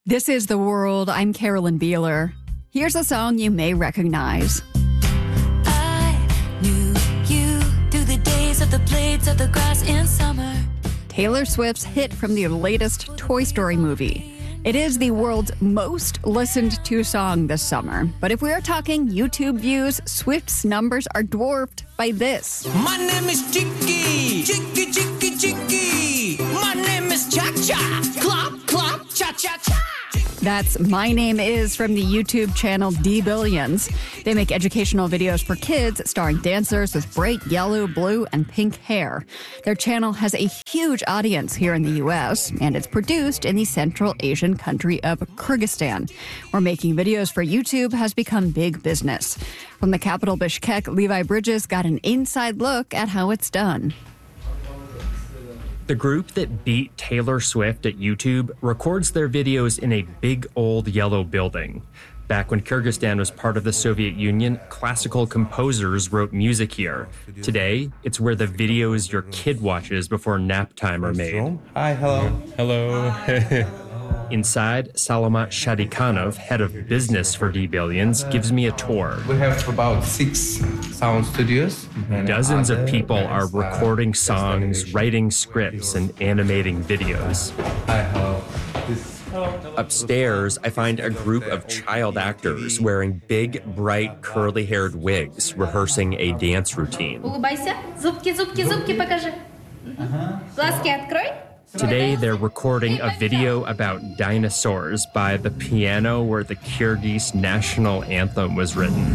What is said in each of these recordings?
This is The World. I'm Carolyn Beeler. Here's a song you may recognize. I knew you through the days of the blades of the grass in summer. Taylor Swift's hit from the latest Toy Story movie. It is the world's most listened to song this summer. But if we are talking YouTube views, Swift's numbers are dwarfed by this. My name is Chicky, Chicky, Chicky, Chicky. My name is Cha-Cha, Clop, Clop, Cha-Cha-Cha. That's My Name Is from the YouTube channel D-Billions. They make educational videos for kids starring dancers with bright yellow, blue, and pink hair. Their channel has a huge audience here in the U.S., and it's produced in the Central Asian country of Kyrgyzstan, where making videos for YouTube has become big business. From the capital Bishkek, Levi Bridges got an inside look at how it's done. The group that beat Taylor Swift at YouTube records their videos in a big old yellow building. Back when Kyrgyzstan was part of the Soviet Union, classical composers wrote music here. Today, it's where the videos your kid watches before nap time are made. Hi, hello. Hello. Inside, Salamat Shadikhanov, head of business for D-Billions, gives me a tour. We have about 6 sound studios. Dozens of people are recording songs, writing scripts, and animating videos. Hi, hello. Upstairs, I find a group of child actors wearing big, bright, curly-haired wigs, rehearsing a dance routine. Улыбайся. Зубки, зубки, зубки покажи. Глазки открой. Today, they're recording a video about dinosaurs by the piano where the Kyrgyz national anthem was written.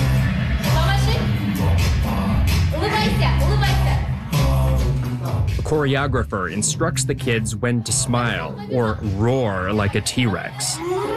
The choreographer instructs the kids when to smile or roar like a T-Rex.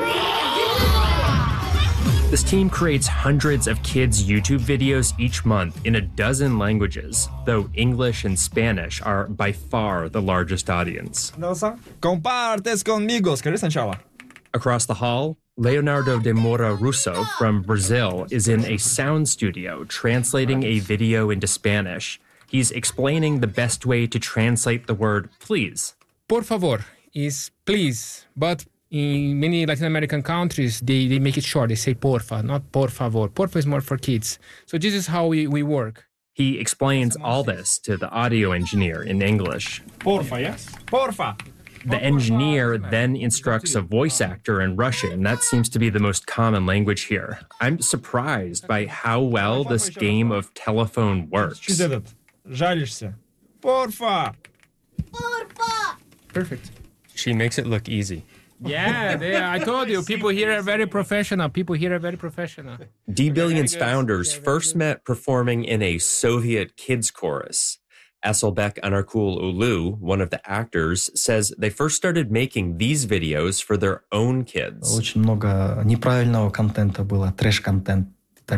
This team creates hundreds of kids' YouTube videos each month in a dozen languages, though English and Spanish are by far the largest audience. Compartes conmigo. Скажи сначала. Across the hall, Leonardo de Moura Russo from Brazil is in a sound studio translating a video into Spanish. He's explaining the best way to translate the word please. Por favor is please, but in many Latin American countries, they make it short. They say porfa, not por favor. Porfa is more for kids. So this is how we work. He explains all this to the audio engineer in English. Porfa, yes? Porfa. The engineer then instructs a voice actor in Russian. That seems to be the most common language here. I'm surprised by how well this game of telephone works. Жалишься. Porfa. Porfa. Perfect. She makes it look easy. Yeah, I told you, people here are very professional. D-Billions founders first met performing in a Soviet kids chorus. Asselbek Anarkul Ulu, one of the actors, says they first started making these videos for their own kids. Очень много неправильного контента было, трэш-контент.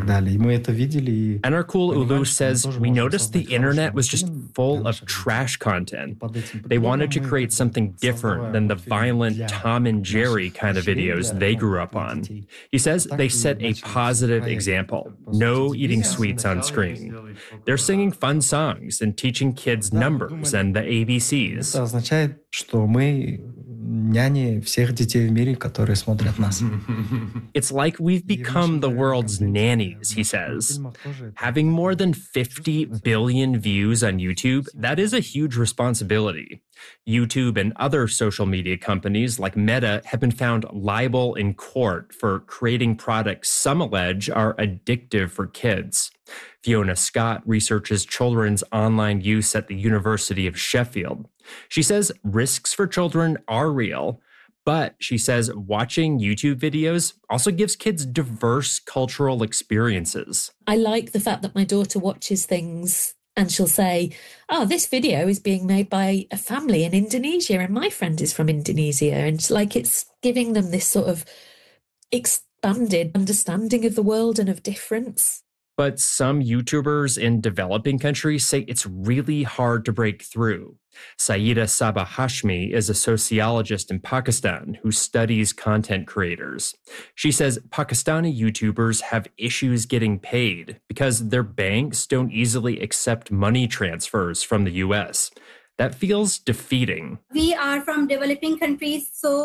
Anarkul Ulu says, we noticed the internet was just full of trash content. They wanted to create something different than the violent Tom and Jerry kind of videos they grew up on. He says they set a positive example. No eating sweets on screen. They're singing fun songs and teaching kids numbers and the ABCs. Это означает, что мы няни всех детей в мире, которые смотрят нас. It's like we've become the world's nannies, he says. Having more than 50 billion views on YouTube, that is a huge responsibility. YouTube and other social media companies like Meta have been found liable in court for creating products some allege are addictive for kids. Fiona Scott researches children's online use at the University of Sheffield. She says risks for children are real, but she says watching YouTube videos also gives kids diverse cultural experiences. I like the fact that my daughter watches things and she'll say, oh, this video is being made by a family in Indonesia and my friend is from Indonesia. And it's giving them this sort of expanded understanding of the world and of difference. But some YouTubers in developing countries say it's really hard to break through. Sayeeda Sabah Hashmi is a sociologist in Pakistan who studies content creators. She says Pakistani YouTubers have issues getting paid because their banks don't easily accept money transfers from the US. That feels defeating. We are from developing countries, so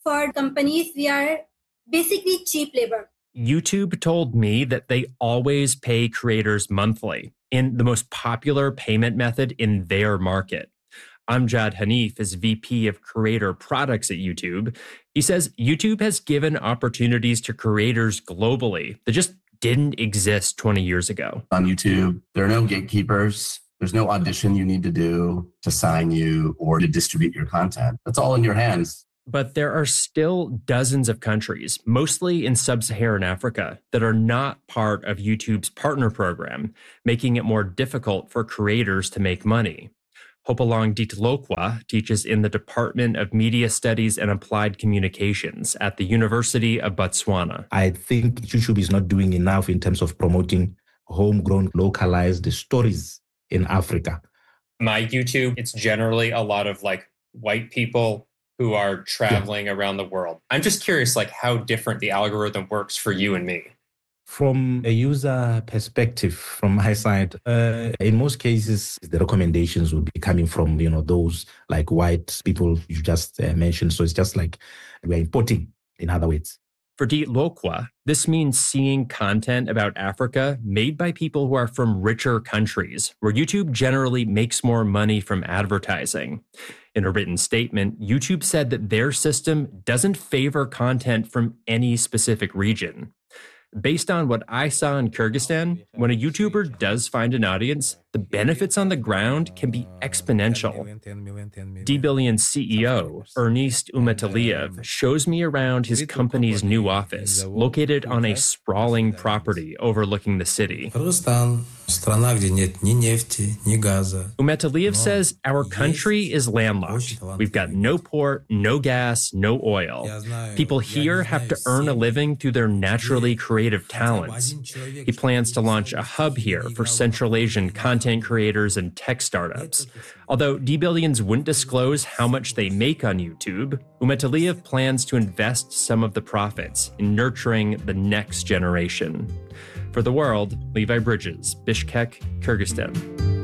for companies, we are basically cheap labor. YouTube told me that they always pay creators monthly in the most popular payment method in their market. Amjad Hanif is VP of Creator Products at YouTube. He says YouTube has given opportunities to creators globally that just didn't exist 20 years ago. On YouTube, there are no gatekeepers. There's no audition you need to do to sign you or to distribute your content. That's all in your hands. But there are still dozens of countries, mostly in sub-Saharan Africa, that are not part of YouTube's partner program, making it more difficult for creators to make money. Hopalong Ditlokwa teaches in the Department of Media Studies and Applied Communications at the University of Botswana. I think YouTube is not doing enough in terms of promoting homegrown, localized stories in Africa. My YouTube, it's generally a lot of like white people who are traveling around the world. I'm just curious, like how different the algorithm works for you and me. From a user perspective, from my side, in most cases, the recommendations will be coming from, those like white people you just mentioned. So it's just like we're importing, in other words. For Ditlokwa, this means seeing content about Africa made by people who are from richer countries, where YouTube generally makes more money from advertising. In a written statement, YouTube said that their system doesn't favor content from any specific region. Based on what I saw in Kyrgyzstan, when a YouTuber does find an audience, the benefits on the ground can be exponential. D-Billion CEO, Ernest Umetaliev, shows me around his company's new office, located on a sprawling property overlooking the city. Umetaliev says our country is landlocked. We've got no port, no gas, no oil. People here have to earn a living through their naturally creative talents. He plans to launch a hub here for Central Asian content creators and tech startups. Although D-Billions wouldn't disclose how much they make on YouTube, Umetaliev plans to invest some of the profits in nurturing the next generation. For The World, Levi Bridges, Bishkek, Kyrgyzstan.